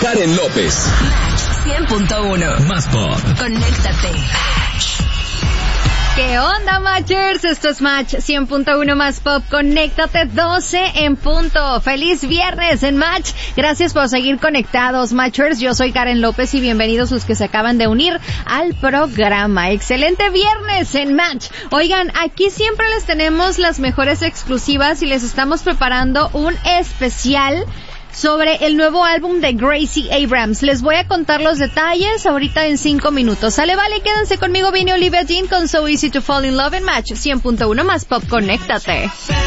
Karen López. Match 100.1. Más pop. Conéctate. ¿Qué onda, Matchers? Esto es Match 100.1 Más Pop. Conéctate 12 en punto. ¡Feliz viernes en Match! Gracias por seguir conectados, Matchers. Yo soy Karen López y bienvenidos los que se acaban de unir al programa. ¡Excelente viernes en Match! Oigan, aquí siempre les tenemos las mejores exclusivas y les estamos preparando un especial sobre el nuevo álbum de Gracie Abrams. Les voy a contar los detalles ahorita en 5 minutos. Sale, vale, quédense conmigo. Viene Olivia Dean con So Easy to Fall in Love en Match 100.1 Más Pop. Conéctate.